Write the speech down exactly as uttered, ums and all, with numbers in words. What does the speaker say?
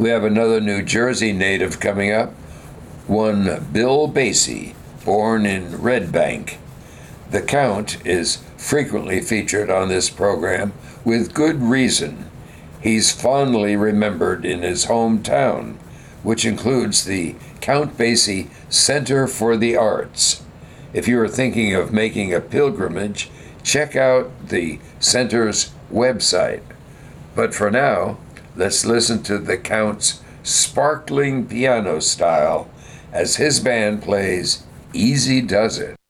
We have another New Jersey native coming up, one Bill Basie, born in Red Bank. The Count is frequently featured on this program with good reason. He's fondly remembered in his hometown, which includes the Count Basie Center for the Arts. If you are thinking of making a pilgrimage, check out the center's website. But for now, let's listen to the Count's sparkling piano style as his band plays Easy Does It.